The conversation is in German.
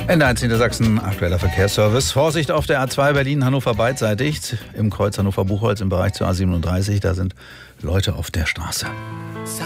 N1 Niedersachsen, aktueller Verkehrsservice. Vorsicht auf der A2 Berlin-Hannover beidseitig. Im Kreuz Hannover-Buchholz im Bereich zur A37. Da sind Leute auf der Straße.